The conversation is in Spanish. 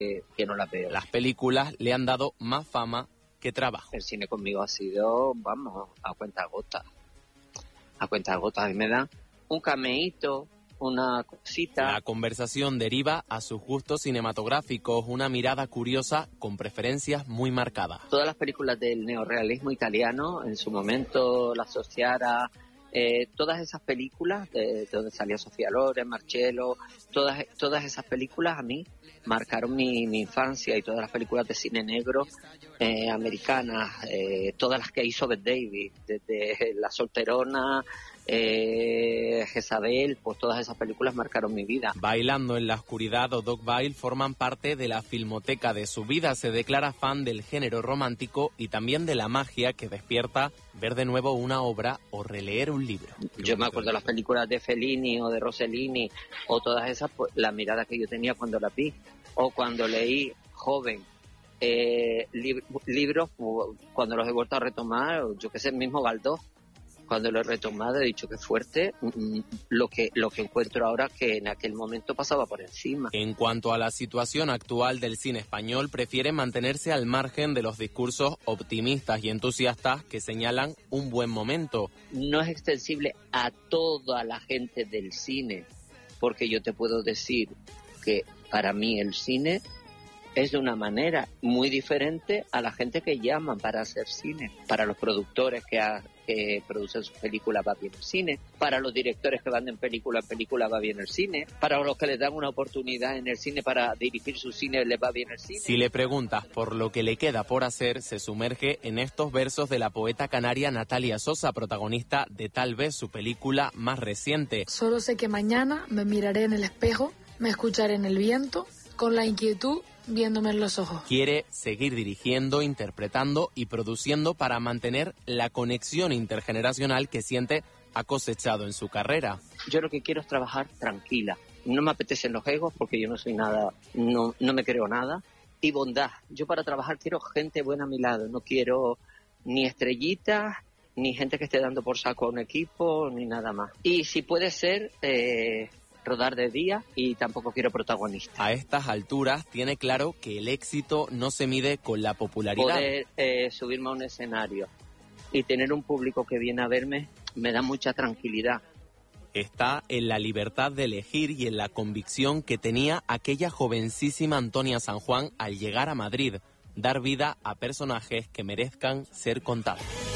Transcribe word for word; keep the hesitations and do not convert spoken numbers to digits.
que, que no la veo. Las películas le han dado más fama que trabajo. El cine conmigo ha sido, vamos, a cuenta gota. A cuenta gota. A mí me dan un cameíto, una cosita. La conversación deriva a sus gustos cinematográficos, una mirada curiosa con preferencias muy marcadas. Todas las películas del neorrealismo italiano, en su momento La Sociara, eh, todas esas películas, de, de donde salía Sofía Loren, Marcello, todas, todas esas películas a mí marcaron mi, mi infancia, y todas las películas de cine negro eh, americanas, eh, todas las que hizo Bette Davis, desde La Solterona, Eh, Jezabel, pues todas esas películas marcaron mi vida. Bailando en la oscuridad o Dogville forman parte de la filmoteca de su vida. Se declara fan del género romántico y también de la magia que despierta ver de nuevo una obra o releer un libro. Yo me acuerdo de las películas de Fellini o de Rossellini o todas esas, pues, la mirada que yo tenía cuando la vi, o cuando leí joven eh, lib- libros, cuando los he vuelto a retomar, yo que sé, el mismo Galdós. Cuando lo he retomado he dicho que fuerte lo que lo que encuentro ahora, que en aquel momento pasaba por encima. En cuanto a la situación actual del cine español, prefiere mantenerse al margen de los discursos optimistas y entusiastas que señalan un buen momento. No es extensible a toda la gente del cine, porque yo te puedo decir que para mí el cine es de una manera muy diferente a la gente que llaman para hacer cine. Para los productores que, ha, que producen sus películas va bien el cine. Para los directores que van de película en película va bien el cine. Para los que les dan una oportunidad en el cine para dirigir su cine les va bien el cine. Si le preguntas por lo que le queda por hacer, se sumerge en estos versos de la poeta canaria Natalia Sosa, protagonista de tal vez su película más reciente. Solo sé que mañana me miraré en el espejo, me escucharé en el viento, con la inquietud viéndome en los ojos. Quiere seguir dirigiendo, interpretando y produciendo para mantener la conexión intergeneracional que siente ha cosechado en su carrera. Yo lo que quiero es trabajar tranquila. No me apetecen los egos porque yo no soy nada, no, no me creo nada. Y bondad. Yo para trabajar quiero gente buena a mi lado. No quiero ni estrellitas, ni gente que esté dando por saco a un equipo, ni nada más. Y si puede ser... Eh, rodar de día, y tampoco quiero protagonista. A estas alturas tiene claro que el éxito no se mide con la popularidad. Poder eh, subirme a un escenario y tener un público que viene a verme me da mucha tranquilidad. Está en la libertad de elegir y en la convicción que tenía aquella jovencísima Antonia San Juan al llegar a Madrid, dar vida a personajes que merezcan ser contados.